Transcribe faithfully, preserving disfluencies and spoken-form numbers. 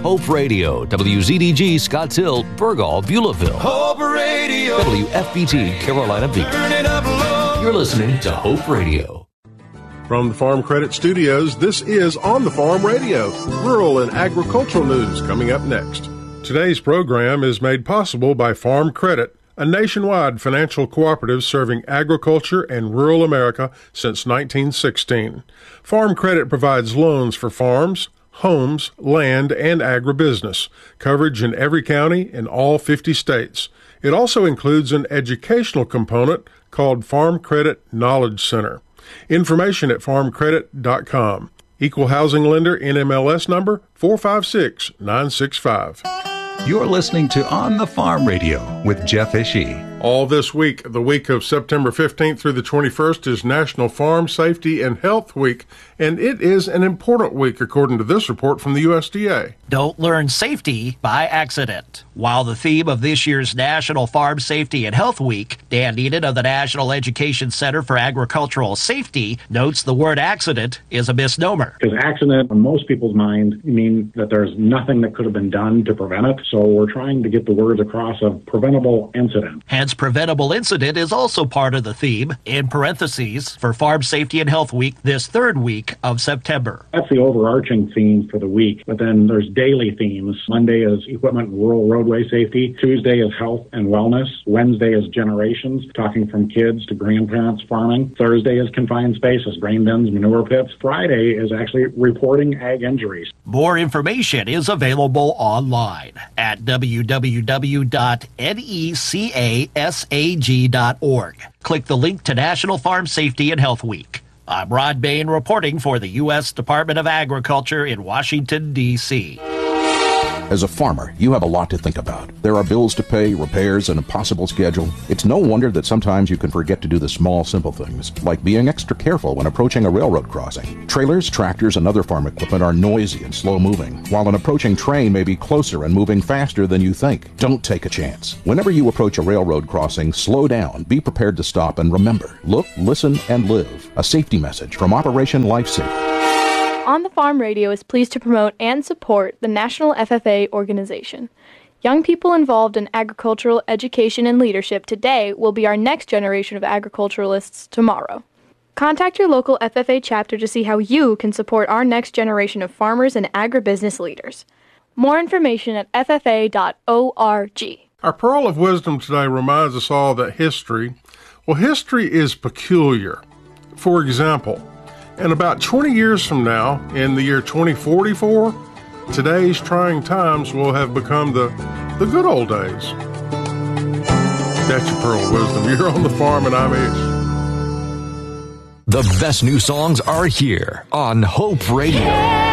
Hope Radio, W Z D G, Scotts Hill, Burgal, Beulahville. Hope Radio. W F B T, Carolina Beach. Turn it up low. You're listening to Hope Radio. From the Farm Credit Studios, this is On the Farm Radio, rural and agricultural news coming up next. Today's program is made possible by Farm Credit, a nationwide financial cooperative serving agriculture and rural America since nineteen sixteen. Farm Credit provides loans for farms, homes, land, and agribusiness, coverage in every county in all fifty states. It also includes an educational component called Farm Credit Knowledge Center. Information at farm credit dot com. Equal housing lender, N M L S number four five six nine six five. You're listening to On the Farm Radio with Jeff Ishii. All this week, the week of September fifteenth through the twenty-first, is National Farm Safety and Health Week, and it is an important week according to this report from the U S D A. Don't learn safety by accident. While the theme of this year's National Farm Safety and Health Week, Dan Eden of the National Education Center for Agricultural Safety notes the word accident is a misnomer. Because accident, in most people's mind, mean that there's nothing that could have been done to prevent it. So we're trying to get the words across of preventable incident. Hence, preventable incident is also part of the theme, in parentheses, for Farm Safety and Health Week this third week of September. That's the overarching theme for the week. But then there's daily themes. Monday is equipment and rural roadway safety. Tuesday is health and wellness. Wednesday is generations, talking from kids to grandparents farming. Thursday is confined spaces, grain bins, manure pits. Friday is actually reporting ag injuries. More information is available online at w w w dot necasag dot org. Click the link to National Farm Safety and Health Week. I'm Rod Bain reporting for the U S Department of Agriculture in Washington, D C As a farmer, you have a lot to think about. There are bills to pay, repairs, and a possible schedule. It's no wonder that sometimes you can forget to do the small, simple things, like being extra careful when approaching a railroad crossing. Trailers, tractors, and other farm equipment are noisy and slow-moving, while an approaching train may be closer and moving faster than you think. Don't take a chance. Whenever you approach a railroad crossing, slow down, be prepared to stop, and remember, look, listen, and live. A safety message from Operation Lifesaver. On the Farm Radio is pleased to promote and support the National F F A organization. Young people involved in agricultural education and leadership today will be our next generation of agriculturalists tomorrow. Contact your local F F A chapter to see how you can support our next generation of farmers and agribusiness leaders. More information at f f a dot org. Our pearl of wisdom today reminds us all that history, well, history is peculiar. For example, and about twenty years from now, in the year twenty forty-four, today's trying times will have become the, the good old days. That's your pearl of wisdom. You're on the farm and I'm Ish. The best new songs are here on Hope Radio.